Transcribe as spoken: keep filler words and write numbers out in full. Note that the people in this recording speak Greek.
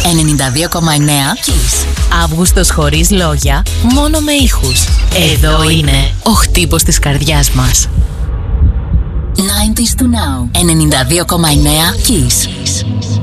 ενενήντα δύο κόμμα εννέα Kiss. Αύγουστος χωρίς λόγια, μόνο με ήχους. Εδώ είναι ο χτύπος της καρδιάς μας. ενενήντα to now. ενενήντα δύο κόμμα εννέα Kiss.